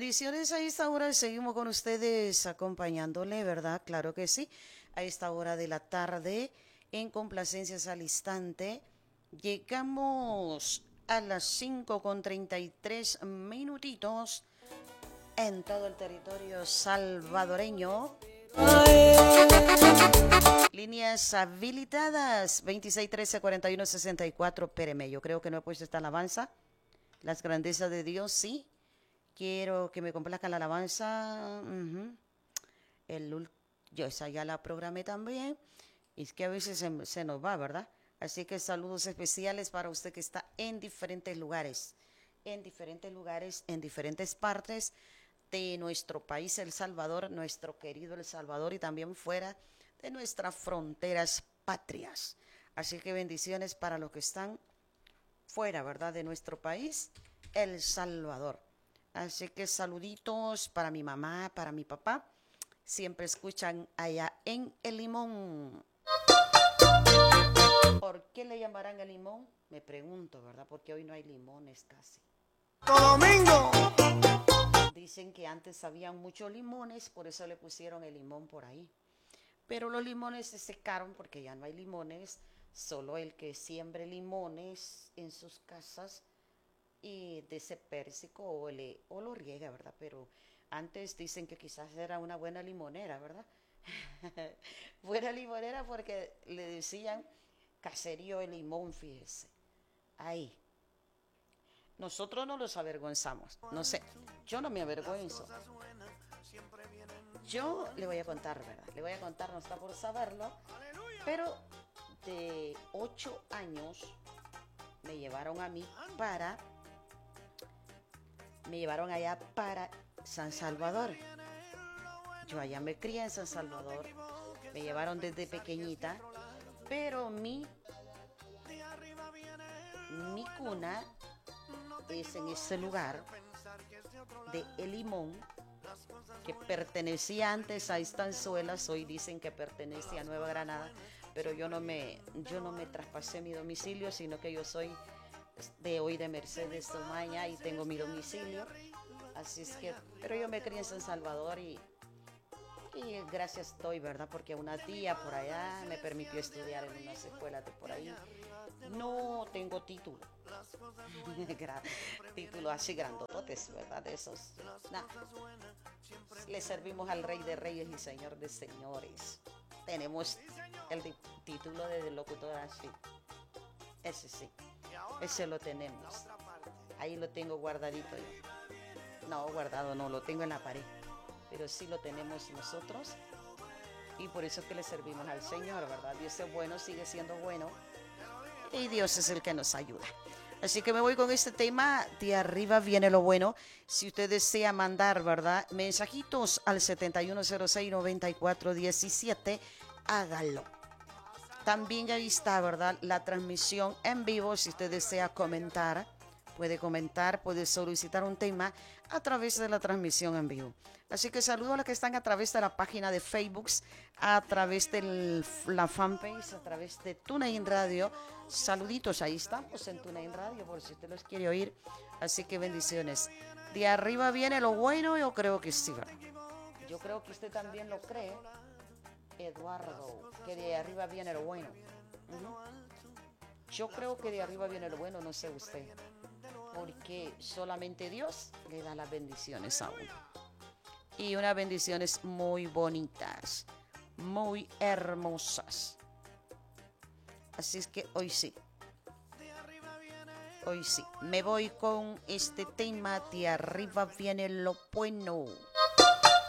Bendiciones a esta hora. Seguimos con ustedes acompañándole, ¿verdad? Claro que sí. A esta hora de la tarde, en complacencias al instante, llegamos a las 5:33 en todo el territorio salvadoreño. Líneas habilitadas 26 13 41 64. Espéreme, yo creo que no he puesto esta alabanza. Las grandezas de Dios, sí. Quiero que me complazca la alabanza. Yo esa ya la programé también. Y es que a veces se nos va, ¿verdad? Así que saludos especiales para usted que está en diferentes lugares. En diferentes partes de nuestro país, El Salvador, nuestro querido El Salvador, y también fuera de nuestras fronteras patrias. Así que bendiciones para los que están fuera, ¿verdad? De nuestro país, El Salvador. Así que saluditos para mi mamá, para mi papá. Siempre escuchan allá en El Limón. ¿Por qué le llamarán El Limón? Me pregunto, ¿verdad? Porque hoy no hay limones casi. Domingo. Dicen que antes habían muchos limones, por eso le pusieron El Limón por ahí. Pero los limones se secaron porque ya no hay limones. Solo el que siembre limones en sus casas y de ese pérsico o lo riega, ¿verdad? Pero antes dicen que quizás era una buena limonera, ¿verdad? Buena limonera porque le decían caserío de limón, fíjese. Ahí. Nosotros no los avergonzamos. No sé, yo no me avergüenzo. Yo le voy a contar, ¿verdad? Le voy a contar, no está por saberlo, pero de 8 años me llevaron allá para San Salvador. Yo allá me crié en San Salvador. Me llevaron desde pequeñita, pero mi cuna es en ese lugar de El Limón, que pertenecía antes a Estanzuelas, hoy dicen que pertenece a Nueva Granada, pero yo no me traspasé mi domicilio, sino que yo soy de Mercedes Somaña y tengo mi domicilio. Así es que, pero yo me crié en San Salvador y gracias estoy, ¿verdad? Porque una tía por allá me permitió estudiar en unas escuelas de por ahí. No tengo título. Título así grandototes, ¿verdad? De esos. Nah. Le servimos al Rey de Reyes y Señor de Señores. Tenemos el título de locutora así. Ese sí. Ese lo tenemos. Ahí lo tengo guardadito yo. No, guardado no, lo tengo en la pared. Pero sí lo tenemos nosotros. Y por eso es que le servimos al Señor, ¿verdad? Dios es bueno, sigue siendo bueno. Y Dios es el que nos ayuda. Así que me voy con este tema. De arriba viene lo bueno. Si usted desea mandar, ¿verdad?, mensajitos al 7106-9417, hágalo. También ahí está, ¿verdad?, la transmisión en vivo. Si usted desea comentar, puede solicitar un tema a través de la transmisión en vivo. Así que saludo a los que están a través de la página de Facebook, a través de la fanpage, a través de TuneIn Radio. Saluditos, ahí estamos en TuneIn Radio por si usted los quiere oír. Así que bendiciones. De arriba viene lo bueno, yo creo que sí, ¿verdad? Yo creo que usted también lo cree, Eduardo, que de arriba viene lo bueno. Yo creo que de arriba viene lo bueno, no sé usted, porque solamente Dios le da las bendiciones a uno. Y unas bendiciones muy bonitas, muy hermosas. Así es que hoy sí, me voy con este tema. De arriba viene lo bueno.